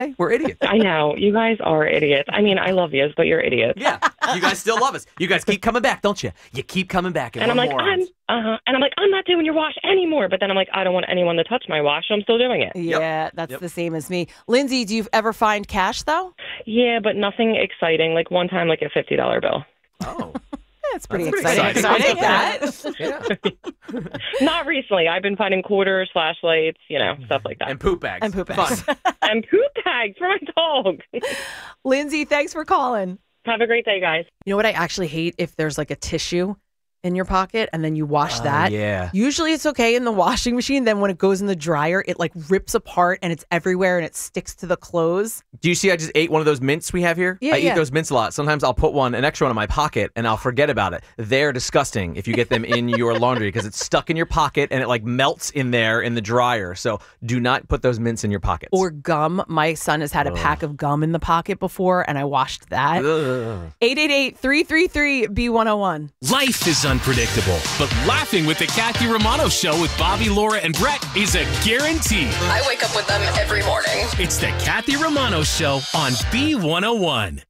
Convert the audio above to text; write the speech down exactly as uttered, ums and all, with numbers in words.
Hey, we're idiots. I know. You guys are idiots. I mean, I love yous, but you're idiots. Yeah. You guys still love us. You guys keep coming back, don't you? You keep coming back. And, And I'm we're like, morons. I'm, uh-huh. And I'm like, I'm not doing your wash anymore. But then I'm like, I don't want anyone to touch my wash, so I'm still doing it. Yeah, that's Yep. the same as me. Lindsay, do you ever find cash, though? Yeah, but nothing exciting. Like one time, like a fifty dollar bill. Oh. That's pretty That's exciting. pretty exciting. Yeah. Not recently. I've been finding quarters, flashlights, you know, stuff like that. And poop bags. And poop bags. Fun. And poop tags for my dog. Lindsay, thanks for calling. Have a great day, guys. You know what I actually hate? If there's like a tissue in your pocket and then you wash Oh, that. yeah. Usually it's okay in the washing machine. Then when it goes in the dryer, it like rips apart and it's everywhere and it sticks to the clothes. Do you see I just ate one of those mints we have here? Yeah, I yeah. eat those mints a lot. Sometimes I'll put one, an extra one in my pocket, and I'll forget about it. They're disgusting if you get them in your laundry because it's stuck in your pocket and it like melts in there in the dryer. So do not put those mints in your pockets. Or gum. My son has had a pack of gum in the pocket before and I washed that. Ugh. eight eight eight, three three three, B one oh one. Life is unpredictable, but laughing with the Kathy Romano Show with Bobby, Laura, and Brett is a guarantee. I wake up with them every morning. It's the Kathy Romano Show on B one oh one.